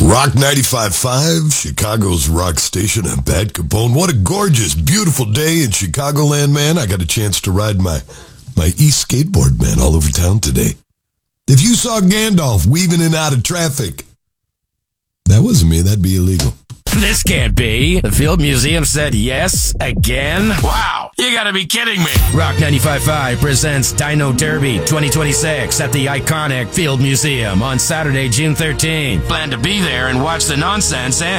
Rock 95.5, Chicago's rock station. I'm Pat Capone. What a gorgeous, beautiful day in Chicagoland, man. I got a chance to ride my East skateboard, man, all over town today. If you saw Gandalf weaving in and out of traffic, that wasn't me. That'd be illegal. This can't be. The Field Museum said yes again? Wow, you gotta be kidding me. Rock 95.5 presents Dino Derby 2026 at the iconic Field Museum on Saturday, June 13th. Plan to be there and watch the nonsense and